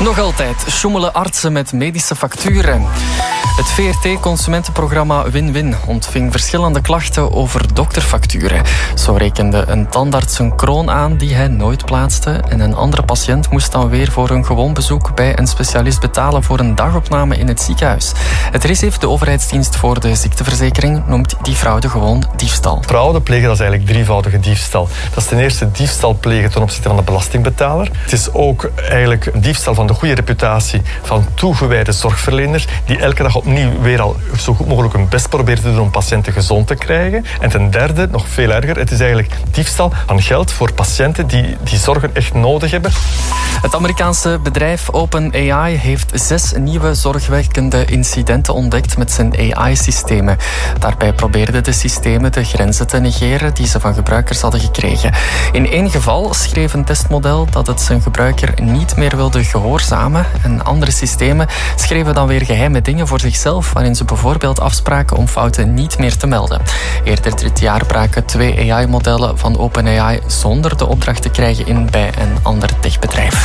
Nog altijd sjoemelen artsen met medische facturen. Het VRT-consumentenprogramma Win-Win ontving verschillende klachten over dokterfacturen. Zo rekende een tandarts een kroon aan die hij nooit plaatste en een andere patiënt moest dan weer voor een gewoon bezoek bij een specialist betalen voor een dagopname in het ziekenhuis. Het RISIF, de overheidsdienst voor de ziekteverzekering, noemt die fraude gewoon diefstal. Fraude plegen, dat is eigenlijk drievoudige diefstal. Dat is ten eerste diefstal plegen ten opzichte van de belastingbetaler. Het is ook eigenlijk diefstal van de goede reputatie van toegewijde zorgverleners die elke dag opnieuw weer al zo goed mogelijk hun best proberen te doen om patiënten gezond te krijgen. En ten derde, nog veel erger, het is eigenlijk diefstal van geld voor patiënten die zorgen echt nodig hebben. Het Amerikaanse bedrijf OpenAI heeft 6 nieuwe zorgwekkende incidenten ontdekt met zijn AI-systemen. Daarbij probeerden de systemen de grenzen te negeren die ze van gebruikers hadden gekregen. In 1 geval schreef een testmodel dat het zijn gebruiker niet meer wilde gehoorzamen en andere systemen schreven dan weer geheime dingen voor zichzelf, waarin ze bijvoorbeeld afspraken om fouten niet meer te melden. Eerder dit jaar braken 2 AI-modellen van OpenAI zonder de opdracht te krijgen in bij een ander techbedrijf.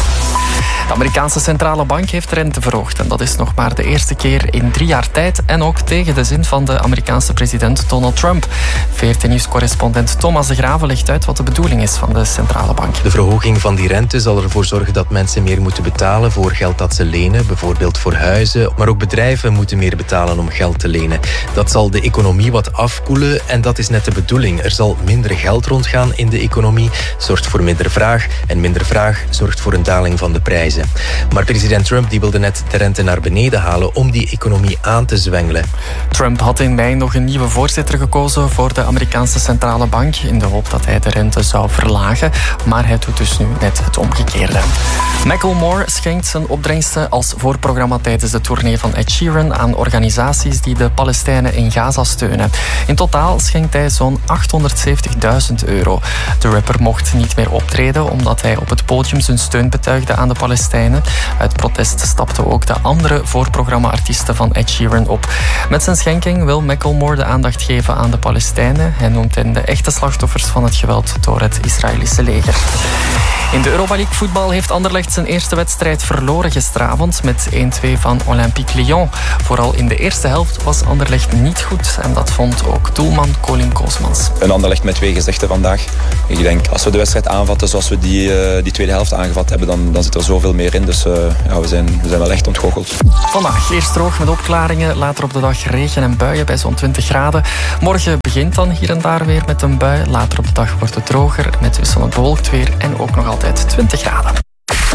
De Amerikaanse centrale bank heeft de rente verhoogd en dat is nog maar de eerste keer in 3 jaar tijd en ook tegen de zin van de Amerikaanse president Donald Trump. VRT-nieuwscorrespondent Thomas de Graven legt uit wat de bedoeling is van de centrale bank. De verhoging van die rente zal ervoor zorgen dat mensen meer moeten betalen voor geld dat ze lenen, bijvoorbeeld voor huizen, maar ook bedrijven moeten meer betalen om geld te lenen. Dat zal de economie wat afkoelen en dat is net de bedoeling. Er zal minder geld rondgaan in de economie, zorgt voor minder vraag en minder vraag zorgt voor een daling van de prijzen. Maar president Trump die wilde net de rente naar beneden halen om die economie aan te zwengelen. Trump had in mei nog een nieuwe voorzitter gekozen voor de Amerikaanse centrale bank in de hoop dat hij de rente zou verlagen, maar hij doet dus nu net het omgekeerde. Macklemore schenkt zijn opbrengsten als voorprogramma tijdens de tournee van Ed Sheeran aan organisaties die de Palestijnen in Gaza steunen. In totaal schenkt hij zo'n €870.000. De rapper mocht niet meer optreden omdat hij op het podium zijn steun betuigde aan de Palestijnen. Uit protest stapten ook de andere voorprogramma-artiesten van Ed Sheeran op. Met zijn schenking wil Macklemore de aandacht geven aan de Palestijnen. Hij noemt hen de echte slachtoffers van het geweld door het Israëlische leger. In de Europa League voetbal heeft Anderlecht zijn eerste wedstrijd verloren gisteravond met 1-2 van Olympique Lyon. Vooral in de eerste helft was Anderlecht niet goed en dat vond ook doelman Colin Koosmans. Een Anderlecht met 2 gezichten vandaag. Ik denk, als we de wedstrijd aanvatten zoals we die tweede helft aangevat hebben, dan zit er zoveel meer in. Dus we zijn wel echt ontgoocheld. Vandaag eerst droog met opklaringen, later op de dag regen en buien bij zo'n 20 graden. Morgen begint dan hier en daar weer met een bui. Later op de dag wordt het droger met wisselend bewolkt weer en ook nog altijd 20 graden.